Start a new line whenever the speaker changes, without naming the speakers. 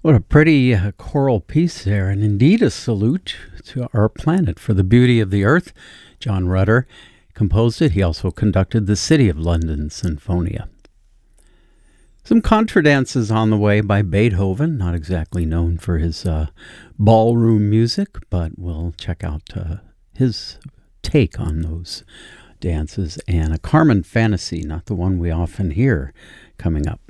What a pretty choral piece there, and indeed a salute to our planet for the beauty of the earth. John Rutter composed it. He also conducted the City of London Sinfonia. Some contradances on the way by Beethoven, not exactly known for his ballroom music, but we'll check out his take on those dances, and a Carmen fantasy, not the one we often hear, coming up.